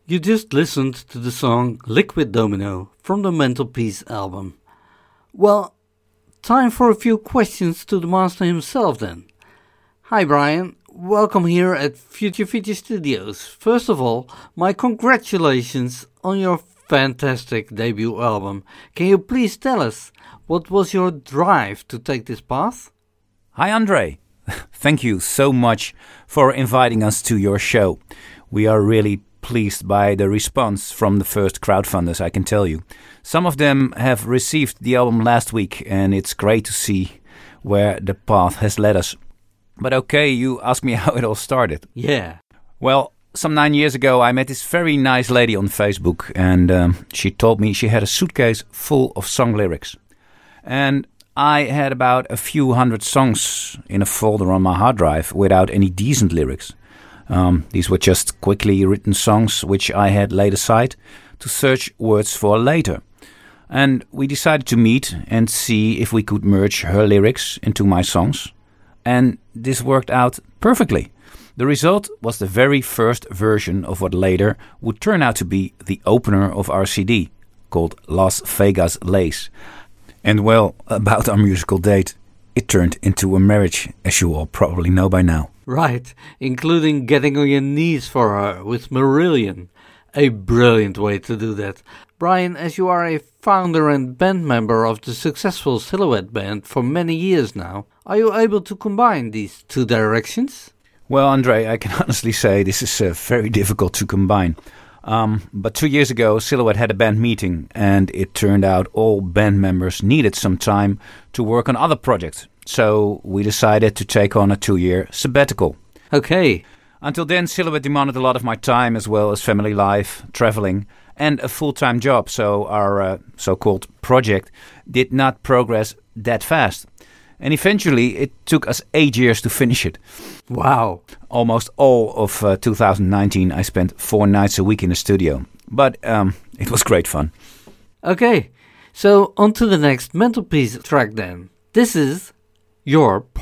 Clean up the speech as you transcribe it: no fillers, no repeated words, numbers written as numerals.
You just listened to the song Liquid Domino from the Mantelpiece album. Well, time for a few questions to the master himself then. Hi Brian, welcome here at Future Feature Studios. First of all, my congratulations on your fantastic debut album. Can you please tell us, what was your drive to take this path? Hi Andre, thank you so much for inviting us to your show. We are really pleased by the response from the first crowdfunders, I can tell you. Some of them have received the album last week, and it's great to see where the path has led us. But okay, you asked me how it all started. Yeah. Well, some 9 years ago I met this very nice lady on Facebook, and she told me she had a suitcase full of song lyrics. And I had about a few hundred songs in a folder on my hard drive without any decent lyrics. These were just quickly written songs which I had laid aside to search words for later. And we decided to meet and see if we could merge her lyrics into my songs. And this worked out perfectly. The result was the very first version of what later would turn out to be the opener of our CD, called Las Vegas Lace. And well, about our musical date, it turned into a marriage, as you all probably know by now. Right, including getting on your knees for her with Marillion. A brilliant way to do that. Brian, as you are a founder and band member of the successful Silhouette band for many years now, are you able to combine these two directions? Well, Andre, I can honestly say this is very difficult to combine. But 2 years ago, Silhouette had a band meeting, and it turned out all band members needed some time to work on other projects. So we decided to take on a 2-year sabbatical. Okay. Until then, Silhouette demanded a lot of my time, as well as family life, traveling, and a full-time job. So our so-called project did not progress that fast. And eventually, it took us 8 years to finish it. Wow. Almost all of 2019, I spent 4 nights a week in the studio. But it was great fun. Okay, so on to the next Mantelpiece track then. This is Your